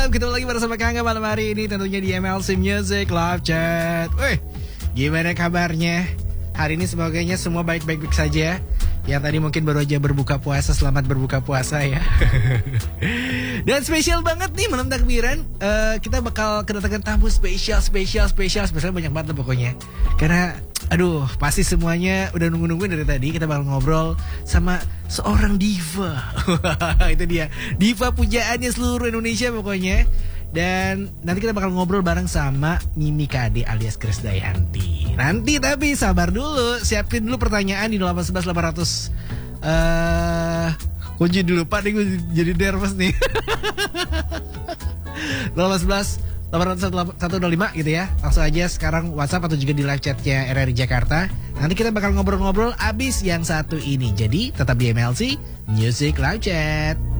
malam, ketemu lagi bersama Kangga malam hari ini tentunya di MLC Music Live Chat. Wih, gimana kabarnya? Hari ini semoganya semua baik-baik saja. Yang tadi mungkin baru aja berbuka puasa, selamat berbuka puasa ya. Dan spesial banget nih malam takbiran. Kita bakal kedatangan tamu spesial banyak banget lah pokoknya. Karena aduh, pasti semuanya udah nungguin dari tadi. Kita bakal ngobrol sama seorang diva. Itu dia, diva pujaannya seluruh Indonesia pokoknya. Dan nanti kita bakal ngobrol bareng sama Mimi Kade alias Krisdayanti. Nanti tapi sabar dulu, siapin dulu pertanyaan di 0811 800 kunci dulu Pak, nih gue jadi nervous nih. 0811 800 105 gitu ya. Langsung aja sekarang WhatsApp atau juga di live chatnya RRI Jakarta. Nanti kita bakal ngobrol-ngobrol abis yang satu ini. Jadi tetap di MLC Music Live Chat.